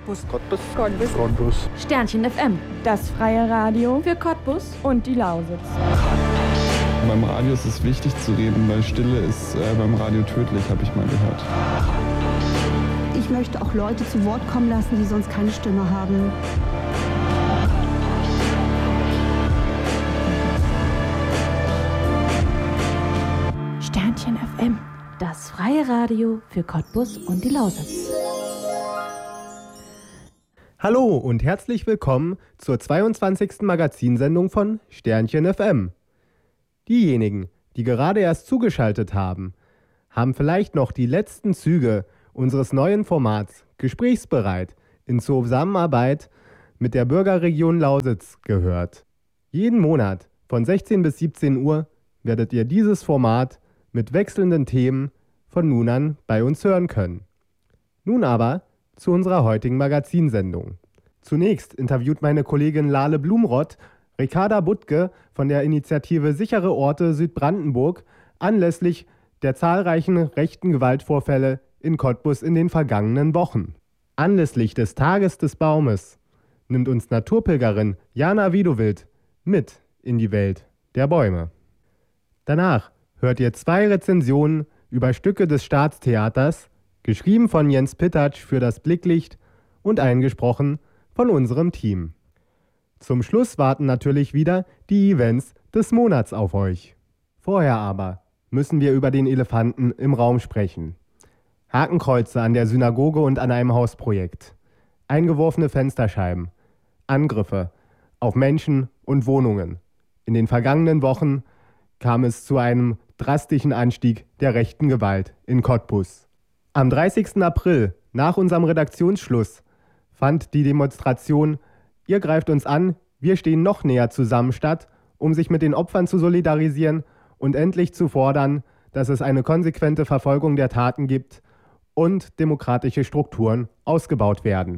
Cottbus. Cottbus. Sternchen FM, das freie Radio für Cottbus und die Lausitz. Beim Radio ist es wichtig zu reden, weil Stille ist beim Radio tödlich, habe ich mal gehört. Ich möchte auch Leute zu Wort kommen lassen, die sonst keine Stimme haben. Sternchen FM, das freie Radio für Cottbus und die Lausitz. Hallo und herzlich willkommen zur 22. Magazinsendung von Sternchen FM. Diejenigen, die gerade erst zugeschaltet haben, haben vielleicht noch die letzten Züge unseres neuen Formats Gesprächsbereit in Zusammenarbeit mit der Bürgerregion Lausitz gehört. Jeden Monat von 16 bis 17 Uhr werdet ihr dieses Format mit wechselnden Themen von nun an bei uns hören können. Nun aber zu unserer heutigen Magazinsendung. Zunächst interviewt meine Kollegin Lale Blumrott Ricarda Butke von der Initiative Sichere Orte Südbrandenburg anlässlich der zahlreichen rechten Gewaltvorfälle in Cottbus in den vergangenen Wochen. Anlässlich des Tages des Baumes nimmt uns Naturpilgerin Jana Widowild mit in die Welt der Bäume. Danach hört ihr 2 Rezensionen über Stücke des Staatstheaters, geschrieben von Jens Pittatsch für das Blicklicht und eingesprochen von unserem Team. Zum Schluss warten natürlich wieder die Events des Monats auf euch. Vorher aber müssen wir über den Elefanten im Raum sprechen. Hakenkreuze an der Synagoge und an einem Hausprojekt. Eingeworfene Fensterscheiben. Angriffe auf Menschen und Wohnungen. In den vergangenen Wochen kam es zu einem drastischen Anstieg der rechten Gewalt in Cottbus. Am 30. April, nach unserem Redaktionsschluss, fand die Demonstration "Ihr greift uns an, wir stehen noch näher zusammen" statt, um sich mit den Opfern zu solidarisieren und endlich zu fordern, dass es eine konsequente Verfolgung der Taten gibt und demokratische Strukturen ausgebaut werden.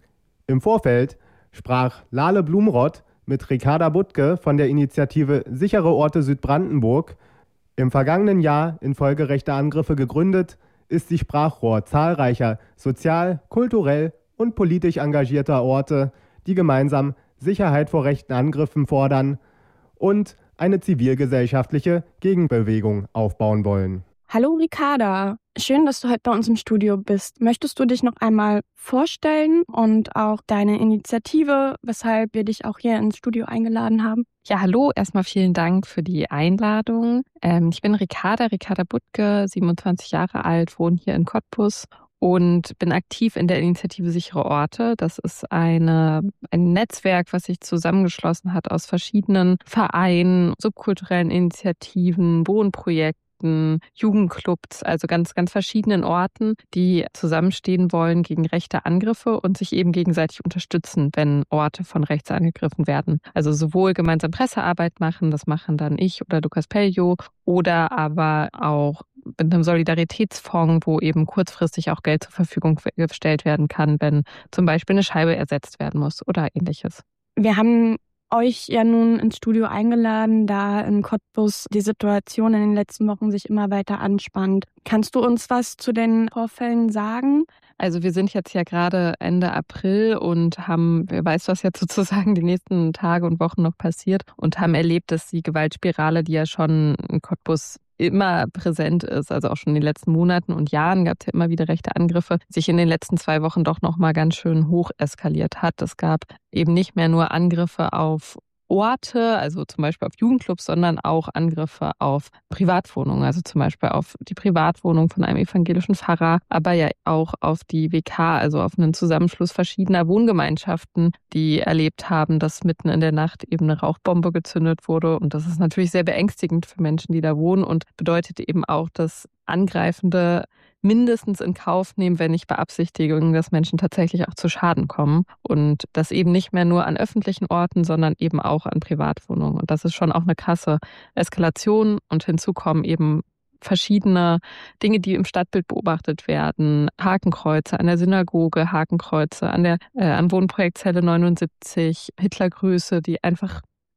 Im Vorfeld sprach Lale Blumrott mit Ricarda Butke von der Initiative Sichere Orte Südbrandenburg. Im vergangenen Jahr infolge rechter Angriffe gegründet, ist sie Sprachrohr zahlreicher sozial, kulturell und politisch engagierter Orte, die gemeinsam Sicherheit vor rechten Angriffen fordern und eine zivilgesellschaftliche Gegenbewegung aufbauen wollen. Hallo Ricarda, schön, dass du heute bei uns im Studio bist. Möchtest du dich noch einmal vorstellen und auch deine Initiative, weshalb wir dich auch hier ins Studio eingeladen haben? Ja, hallo, erstmal vielen Dank für die Einladung. Ich bin Ricarda Butke, 27 Jahre alt, wohne hier in Cottbus und bin aktiv in der Initiative Sichere Orte. Das ist ein Netzwerk, was sich zusammengeschlossen hat aus verschiedenen Vereinen, subkulturellen Initiativen, Wohnprojekten, Jugendclubs, also ganz, ganz verschiedenen Orten, die zusammenstehen wollen gegen rechte Angriffe und sich eben gegenseitig unterstützen, wenn Orte von rechts angegriffen werden. Also sowohl gemeinsam Pressearbeit machen, das machen dann ich oder Lukas Peljo, oder aber auch mit einem Solidaritätsfonds, wo eben kurzfristig auch Geld zur Verfügung gestellt werden kann, wenn zum Beispiel eine Scheibe ersetzt werden muss oder ähnliches. Wir haben euch ja nun ins Studio eingeladen, da in Cottbus die Situation in den letzten Wochen sich immer weiter anspannt. Kannst du uns was zu den Vorfällen sagen? Also wir sind jetzt ja gerade Ende April und haben, wer weiß, was jetzt sozusagen die nächsten Tage und Wochen noch passiert, und haben erlebt, dass die Gewaltspirale, die ja schon in Cottbus immer präsent ist, also auch schon in den letzten Monaten und Jahren gab es ja immer wieder rechte Angriffe, sich in den letzten 2 Wochen doch nochmal ganz schön hoch eskaliert hat. Es gab eben nicht mehr nur Angriffe auf Orte, also zum Beispiel auf Jugendclubs, sondern auch Angriffe auf Privatwohnungen, also zum Beispiel auf die Privatwohnung von einem evangelischen Pfarrer, aber ja auch auf die WK, also auf einen Zusammenschluss verschiedener Wohngemeinschaften, die erlebt haben, dass mitten in der Nacht eben eine Rauchbombe gezündet wurde. Und das ist natürlich sehr beängstigend für Menschen, die da wohnen, und bedeutet eben auch, dass Angreifende mindestens in Kauf nehmen, wenn nicht beabsichtigen, dass Menschen tatsächlich auch zu Schaden kommen. Und das eben nicht mehr nur an öffentlichen Orten, sondern eben auch an Privatwohnungen. Und das ist schon auch eine krasse Eskalation. Und hinzu kommen eben verschiedene Dinge, die im Stadtbild beobachtet werden. Hakenkreuze an der Synagoge, Hakenkreuze an Wohnprojekt Zelle 79, Hitlergrüße, die einfach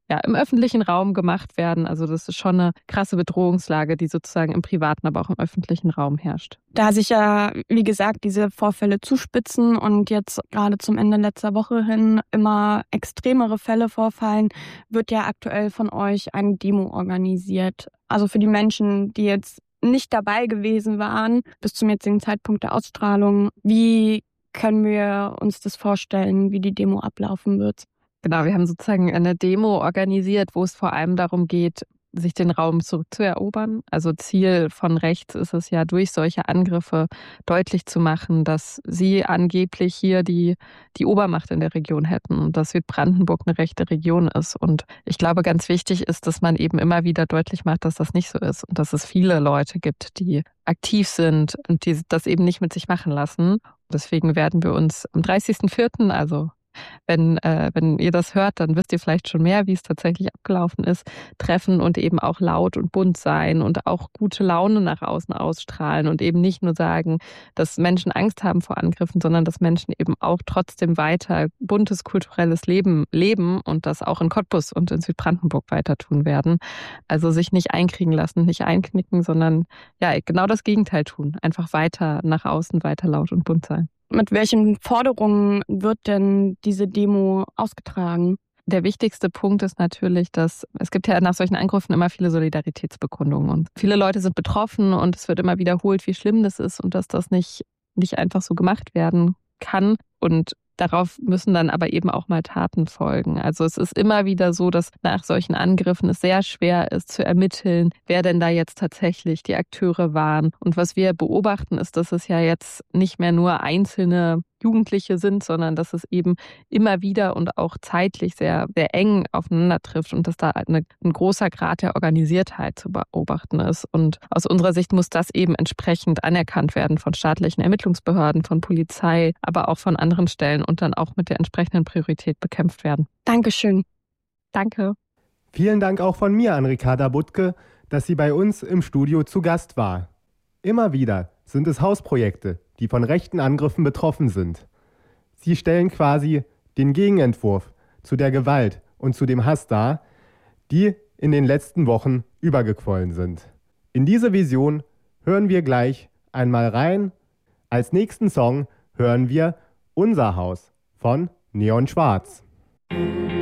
im öffentlichen Raum gemacht werden. Also das ist schon eine krasse Bedrohungslage, die sozusagen im privaten, aber auch im öffentlichen Raum herrscht. Da sich ja, wie gesagt, diese Vorfälle zuspitzen und jetzt gerade zum Ende letzter Woche hin immer extremere Fälle vorfallen, wird ja aktuell von euch eine Demo organisiert. Also für die Menschen, die jetzt nicht dabei gewesen waren bis zum jetzigen Zeitpunkt der Ausstrahlung, wie können wir uns das vorstellen, wie die Demo ablaufen wird? Genau, wir haben sozusagen eine Demo organisiert, wo es vor allem darum geht, sich den Raum zurückzuerobern. Also Ziel von rechts ist es ja, durch solche Angriffe deutlich zu machen, dass sie angeblich hier die Obermacht in der Region hätten und dass Südbrandenburg eine rechte Region ist. Und ich glaube, ganz wichtig ist, dass man eben immer wieder deutlich macht, dass das nicht so ist und dass es viele Leute gibt, die aktiv sind und die das eben nicht mit sich machen lassen. Deswegen werden wir uns am 30.04., also wenn ihr das hört, dann wisst ihr vielleicht schon mehr, wie es tatsächlich abgelaufen ist, treffen und eben auch laut und bunt sein und auch gute Laune nach außen ausstrahlen und eben nicht nur sagen, dass Menschen Angst haben vor Angriffen, sondern dass Menschen eben auch trotzdem weiter buntes kulturelles Leben leben und das auch in Cottbus und in Südbrandenburg weiter tun werden. Also sich nicht einkriegen lassen, nicht einknicken, sondern genau das Gegenteil tun. Einfach weiter nach außen, weiter laut und bunt sein. Mit welchen Forderungen wird denn diese Demo ausgetragen? Der wichtigste Punkt ist natürlich, dass es gibt ja nach solchen Angriffen immer viele Solidaritätsbekundungen und viele Leute sind betroffen und es wird immer wiederholt, wie schlimm das ist und dass das nicht einfach so gemacht werden kann. Und darauf müssen dann aber eben auch mal Taten folgen. Also es ist immer wieder so, dass nach solchen Angriffen es sehr schwer ist zu ermitteln, wer denn da jetzt tatsächlich die Akteure waren. Und was wir beobachten, ist, dass es ja jetzt nicht mehr nur einzelne Jugendliche sind, sondern dass es eben immer wieder und auch zeitlich sehr, sehr eng aufeinander trifft und dass da ein großer Grad der Organisiertheit zu beobachten ist. Und aus unserer Sicht muss das eben entsprechend anerkannt werden von staatlichen Ermittlungsbehörden, von Polizei, aber auch von anderen Stellen und dann auch mit der entsprechenden Priorität bekämpft werden. Dankeschön. Danke. Vielen Dank auch von mir an Ricarda Butke, dass sie bei uns im Studio zu Gast war. Immer wieder sind es Hausprojekte, die von rechten Angriffen betroffen sind. Sie stellen quasi den Gegenentwurf zu der Gewalt und zu dem Hass dar, die in den letzten Wochen übergequollen sind. In diese Vision hören wir gleich einmal rein. Als nächsten Song hören wir Unser Haus von Neon Schwarz.